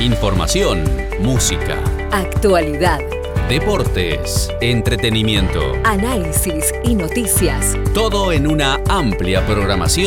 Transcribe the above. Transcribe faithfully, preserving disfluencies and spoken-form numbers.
Información, música, actualidad, deportes, entretenimiento, análisis y noticias. todo en una amplia programación